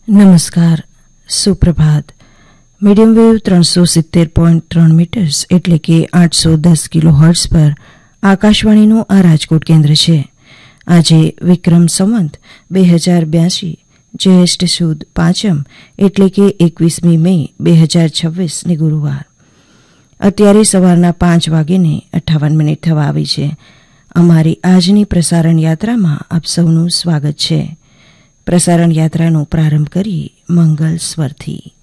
નમસ્કાર, સુપ્રભાત. Medium wave 370.3 metres એટલે કે 810 કિલોહર્ટ્ઝ પર આકાશવાણીનું આ રાજકોટ કેન્દ્ર છે. આજે વિક્રમ સંવત 2082 જ્યેષ્ઠ સુદ પાંચમ એટલે કે 21મી મે 2026 ને ગુરુવાર. અત્યારે સવારના 5:58 થવા આવી છે. અમારી આજની પ્રસારણ યાત્રામાં આપ સૌનું સ્વાગત છે. પ્રસારણ યાત્રાનો પ્રારંભ કરી મંગલ સ્વરથી.